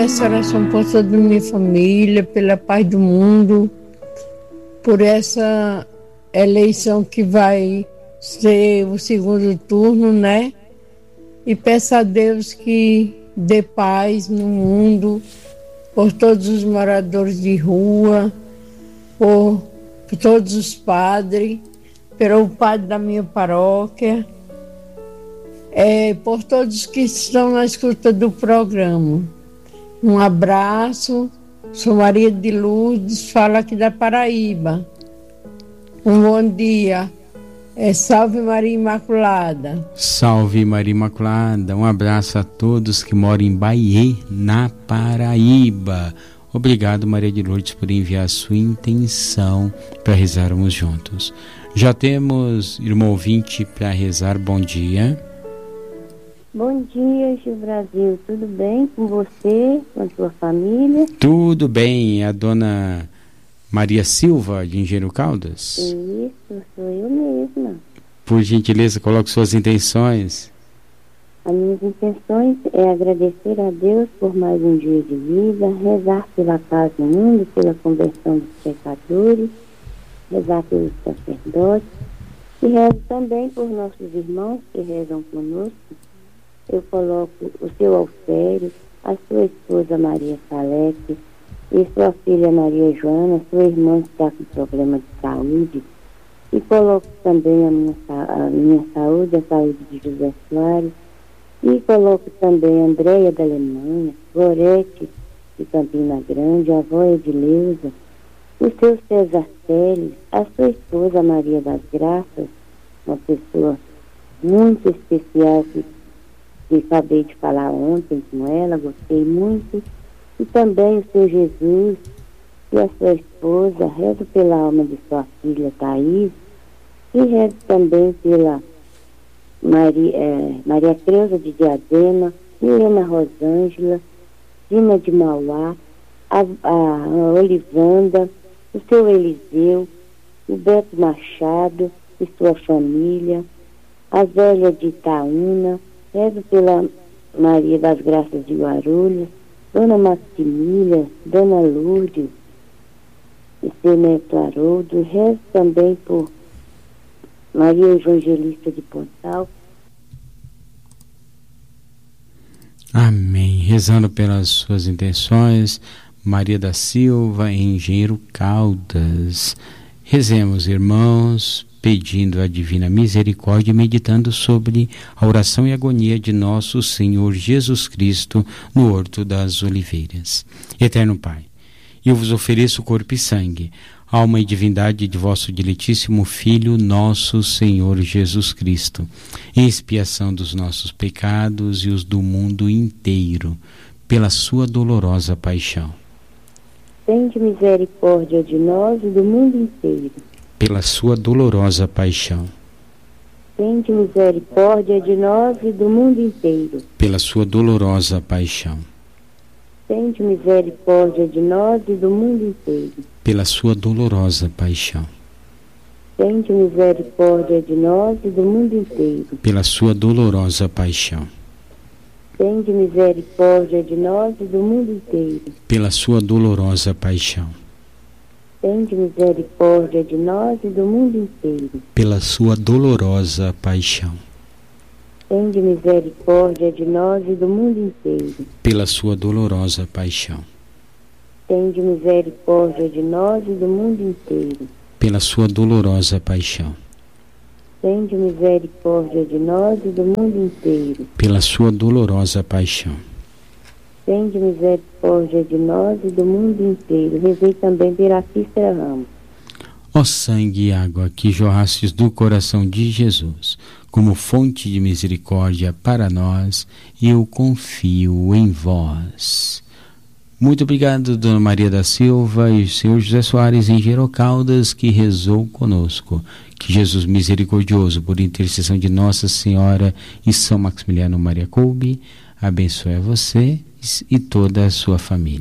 peço oração por toda a minha família, pela paz do mundo, por essa eleição que vai ser o segundo turno, né? E peço a Deus que dê paz no mundo, por todos os moradores de rua, por todos os padres, pelo padre da minha paróquia, por todos que estão na escuta do programa. Um abraço, sou Maria de Lourdes, falo aqui da Paraíba. Um bom dia. Salve Maria Imaculada. Salve Maria Imaculada. Um abraço a todos que moram em Bahia, na Paraíba. Obrigado, Maria de Lourdes, por enviar a sua intenção para rezarmos juntos. Já temos irmão ouvinte para rezar. Bom dia. Bom dia, Gil Brasil. Tudo bem com você, com a sua família? Tudo bem. A dona Maria Silva, de Engenheiro Caldas? Isso, sou eu mesma. Por gentileza, coloque suas intenções. As minhas intenções é agradecer a Deus por mais um dia de vida, rezar pela paz do mundo, pela conversão dos pecadores, rezar pelos sacerdotes e rezo também por nossos irmãos que rezam conosco. Eu coloco o seu Alfério, a sua esposa Maria Salete e sua filha Maria Joana, sua irmã que está com problema de saúde, e coloco também a minha saúde, a saúde de José Soares, e coloco também a Andréia da Alemanha, Gorete de Campina Grande, a avó Edileuza, o seu César Teles, a sua esposa Maria das Graças, uma pessoa muito especial que acabei de falar ontem com ela, gostei muito, e também o seu Jesus e a sua esposa. Rezo pela alma de sua filha Thaís e rezo também pela Maria Creuza de Diadema, Helena Rosângela, Dina de Mauá, a Olivanda, o seu Eliseu, o Beto Machado e sua família, a Zélia de Itaúna. Rezo pela Maria das Graças de Guarulhos, Dona Maximília, Dona Lourdes e seu neto Haroldo. Rezo também por Maria Evangelista de Pontal. Amém. Rezando pelas suas intenções, Maria da Silva, em Engenheiro Caldas. Rezemos, irmãos, pedindo a divina misericórdia e meditando sobre a oração e agonia de nosso Senhor Jesus Cristo no Horto das Oliveiras. Eterno Pai, eu vos ofereço corpo e sangue, alma e divindade de vosso diletíssimo Filho, nosso Senhor Jesus Cristo, em expiação dos nossos pecados e os do mundo inteiro, pela sua dolorosa paixão. Tende misericórdia de nós e do mundo inteiro. Pela sua dolorosa paixão. Tende misericórdia de nós e do mundo inteiro. Pela sua dolorosa paixão. Tende misericórdia de nós e do mundo inteiro. Pela sua dolorosa paixão. Tende misericórdia de nós e do mundo inteiro. Pela sua dolorosa paixão. Tende misericórdia de nós e do mundo inteiro. Pela sua dolorosa paixão. Tende misericórdia de nós e do mundo inteiro. Pela sua dolorosa paixão. Tende misericórdia de nós e do mundo inteiro. Pela sua dolorosa paixão. Tende misericórdia de nós e do mundo inteiro. Pela sua dolorosa paixão. Tende misericórdia de nós e do mundo inteiro. Pela sua dolorosa paixão. Tende misericórdia de nós e do mundo inteiro. Rezei também pela Cícera Ramos. Ó sangue e água que jorrastes do coração de Jesus, como fonte de misericórdia para nós, eu confio em vós. Muito obrigado, Dona Maria da Silva e o Senhor José Soares em Engenheiro Caldas, que rezou conosco. Que Jesus misericordioso, por intercessão de Nossa Senhora e São Maximiliano Maria Kolbe, abençoe a você e toda a sua família.